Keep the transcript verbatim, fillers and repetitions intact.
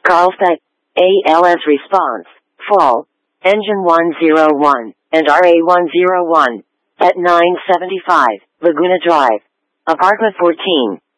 Carlsbad, A L S response, full, engine one oh one, and R A one oh one, at nine seventy-five, Laguna Drive, apartment fourteen.